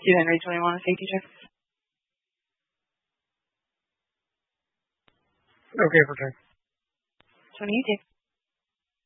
Steven, Ray 21, safety check. Okay for check. 2018.